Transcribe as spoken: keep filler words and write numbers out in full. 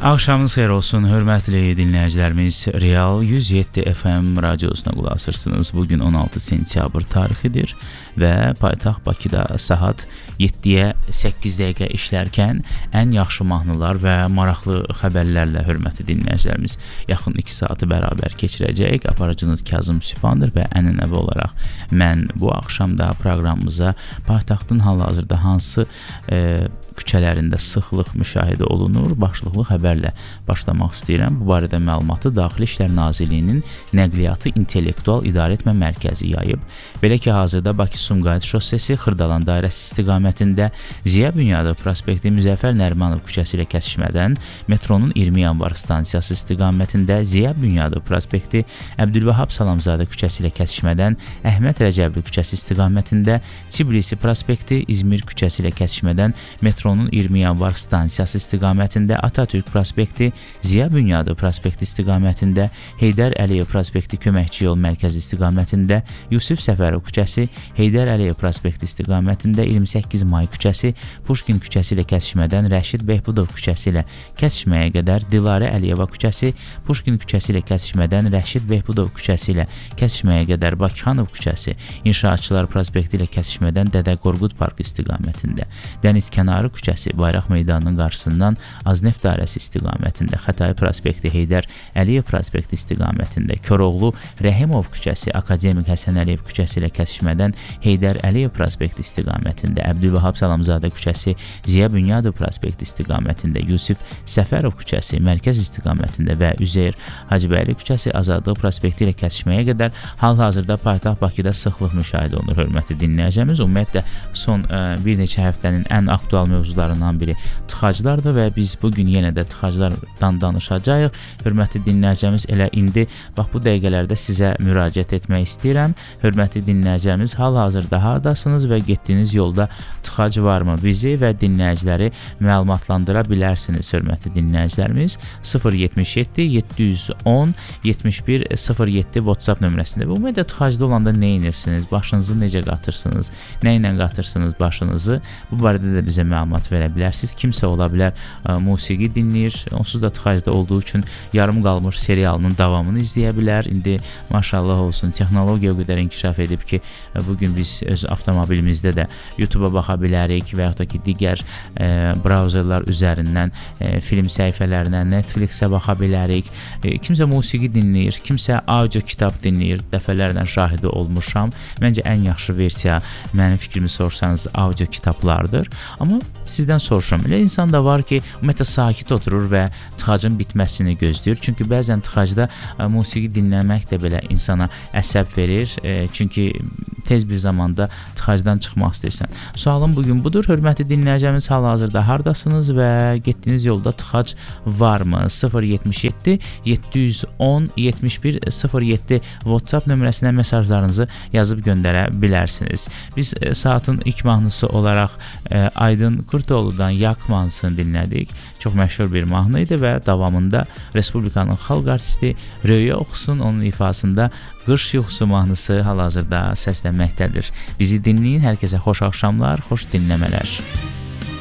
Axşamınız xeyir olsun, hörmətli dinləyicilərimiz. Real yüz yeddi F M radiosuna qulaq asırsınız. Bugün on altı sentyabr tarixidir və paytaxt Bakıda saat yeddiyə səkkiz dəqiqə işlərkən ən yaxşı mahnılar və maraqlı xəbərlərlə hörmətli dinləyicilərimiz yaxın iki saatı bərabər keçirəcəyik. Aparıcınız Kazım Sübhandır və ənənəvi olaraq mən bu axşam da proqramımıza paytaxtın hal-hazırda hansı e, küçələrində sıxlıq müşahidə olunur başlıqlı xəbərlə başlamaq istəyirəm. Bu barədə məlumatı Daxili İşlər Nazirliyinin Nəqliyyatı İntellektual İdarəetmə Mərkəzi yayıb. Belə ki, hazırda Bakı-Sumqayıt şossesi Xırdalan dairəsi istiqamətində Ziya Bünyadov prospekti Müzəffər Nərimanov küçəsi ilə kəsişmədən, metronun iyirmi yanvar stansiyası istiqamətində Ziya Bünyadov prospekti Əbdülvahab Salamzadə küçəsi ilə kəsişmədən, Əhməd Rəcəbli küçəsi istiqamətində Tbilisi prospekti İzmir küçəsi ilə kəsişmədən, metronun iyirmi yanvar stansiyası istiqamətində Atatürk prospekti, Ziya Bünyadov prospekti istiqamətində, Heydər Əliyev prospekti Köməkçi yol mərkəzi istiqamətində, Yusif Səfərov küçəsi, Heydər Əliyev prospekti istiqamətində, iyirmi səkkiz may küçəsi, Puşkin küçəsi ilə kəsişmədən, Rəşid Behbudov küçəsi ilə kəsişməyə qədər, Dilarə Əliyeva küçəsi, Puşkin küçəsi ilə kəsişmədən, Rəşid Behbudov küçəsi ilə kəsişməyə qədər, Bakıxanov küçəsi, İnşaatçılar prospekti ilə kəsişmədən, Dədə Qorqud parkı istiqamətində, Dəniz kənarı küçəsi, Bayraq meydanının qarşısından Azneft dairəsi istiqamətində, Xətai prospekti, Heydər Əliyev prospekti istiqamətində, Koroğlu Rəhimov küçəsi, Akademik Həsən Əliyev küçəsi ilə kəsişmədən, Heydər Əliyev prospekti istiqamətində, Əbdülvahab Salamzadə küçəsi, Ziya Bünyadov prospekti istiqamətində, Yusif Səfərov küçəsi, Mərkəz istiqamətində və Üzeyir Hacıbəyli küçəsi Azadlıq prospekti ilə kəsişməyə qədər hal-hazırda paytaxt Bakıda sıxlıq müşahidə olunur, hörmətli dinləyicimiz. Ümumiyyətlə, son ə, bir neçə həftənin ən aktual mövzularından biri tıxaclardır və biz bugün yenə də tıxaclardan danışacağıq. Hörmətli dinləyicimiz, elə indi bax bu dəqiqələrdə sizə müraciət etmək istəyirəm. Hörmətli dinləyicimiz, hal-hazırda hardasınız və getdiyiniz yolda tıxac varmı? Bizi və dinləyiciləri məlumatlandıra bilərsiniz, hörmətli dinləyicilərimiz. sıfır yetmiş yeddi yeddi yüz on yetmiş bir sıfır yeddi WhatsApp nömrəsində. Və ümumiyyətlə tıxacda olanda nə edirsiniz? Başınızı necə qatırsınız? Nə ilə qatırsınız başınızı? Bu barədə də bizə məlumat verə bilərsiniz. Kimsə ola bilər ə, musiqi dinləyir, onsuz da tıxacda olduğu üçün yarım qalmış serialının davamını izləyə bilər. İndi maşallah olsun, texnologiya o qədər inkişaf edib ki, ə, bugün biz öz avtomobilimizdə də YouTube-a baxa bilərik və yaxud da ki, digər ə, brauzerlər üzərindən ə, film səhifələrinə, Netflix-ə baxa bilərik. Ə, kimsə musiqi dinləyir, kimsə audio kitab dinləyir. Dəfələrlə şahidi olmuşam. Məncə ən yaxşı versiya, mənim fikrimi sorsanız, audio kitablardır. Amma sizdən soruşuram. Elə insan da var ki, ümumiyyətlə sakit oturur və tıxacın bitməsini gözləyir. Çünki bəzən tıxacda ə, musiqi dinləmək də belə insana əsəb verir. E, çünki tez bir zamanda tıxacdan çıxmaq istəyirsən. Sualım bugün budur. Hörmətli dinləyicimiz, hal-hazırda hardasınız və getdiyiniz yolda tıxac varmı? sıfır yetmiş yeddi yeddi yüz on yetmiş bir sıfır yeddi WhatsApp nömrəsinə mesajlarınızı yazıb göndərə bilərsiniz. Biz e, saatın ilk mahnısı olaraq e, Aydın Kurtoğlu'dan Yak mahnısını dinlədik. Çox məşhur bir mahnı idi və davamında Respublikanın xalq artisti Röya oxusun, onun ifasında Qış yuxusu mahnısı hal-hazırda səslənməkdədir. Bizi dinləyin, hər kəsə xoş axşamlar, xoş dinləmələr.